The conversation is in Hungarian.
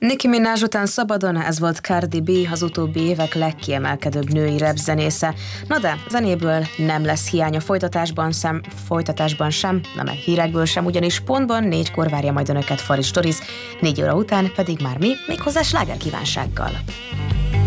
Nicki Minaj után szabadon, ez volt Cardi B, az utóbbi évek legkiemelkedőbb női rapzenésze. Na de, zenéből nem lesz hiány a folytatásban sem, na meg hírekből sem, ugyanis pontban 4-kor várja majd önöket Faris Stories, 4 óra után pedig már mi, méghozzá sláger kívánsággal.